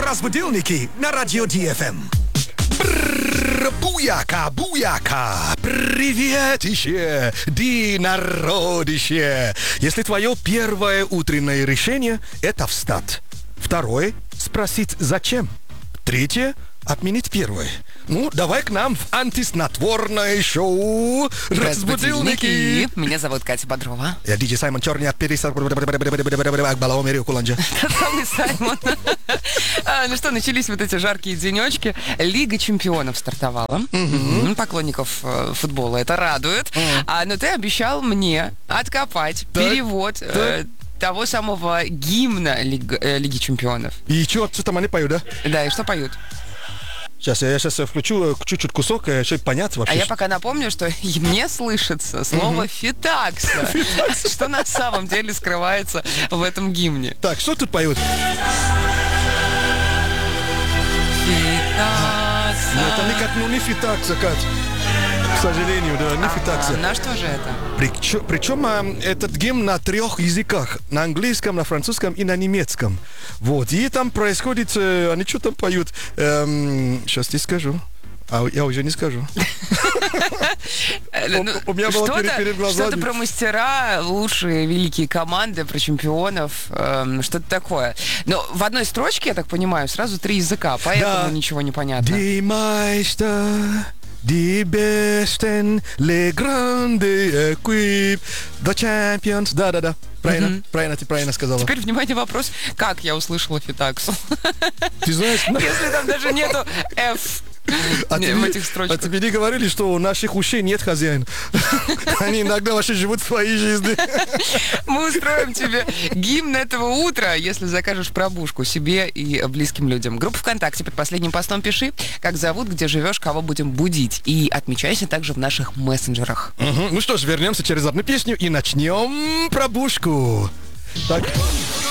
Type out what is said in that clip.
Разбудилники на радио DFM. Буяка, буяка, приветище, народище. Если твое первое утреннее решение – это встать. Второе – спросить «зачем?». Третье – отменить первое. Ну, давай к нам в антиснотворное шоу «Разбудилники». Меня зовут Катя Бодрова. Я диджей Саймон Черный, Балаомери Куланджа. Тот самый Саймон. Ну что, начались вот эти жаркие денечки. Лига чемпионов стартовала. Поклонников футбола это радует. Но ты обещал мне откопать перевод того самого гимна Лиги чемпионов. И что там они поют, да? Да, и что поют? Сейчас я включу чуть-чуть кусок, чтобы понять вообще. А я пока напомню, что мне слышится слово «фитакса», что на самом деле скрывается в этом гимне. Так, что тут поют? Фитакса. Ну, это никак, не фитакса, Кать. К сожалению, да, не фитакса. На что же это? Причем этот гимн на 3 языках. На английском, на французском и на немецком. Вот. И там происходит... Они что там поют? Сейчас тебе скажу. А я уже не скажу. У меня было перед глазами. Что-то про мастера, лучшие великие команды, про чемпионов, что-то такое. Но в одной строчке, я так понимаю, сразу 3 языка, поэтому ничего не понятно. Die Meister, die Besten, les grandes équipes, the champions. Да. Правильно, ты правильно сказала. Теперь, внимание, вопрос, как я услышала фитаксу? Ты знаешь... Если там даже нету F. В этих строчках. А тебе не говорили, что у наших ушей нет хозяина? Они иногда вообще живут своей жизнью. Мы устроим тебе гимн этого утра, если закажешь пробушку себе и близким людям. Группа ВКонтакте под последним постом пиши, как зовут, где живешь, кого будем будить. И отмечайся также в наших мессенджерах. Ну что ж, вернемся через одну песню и начнем пробушку. Так.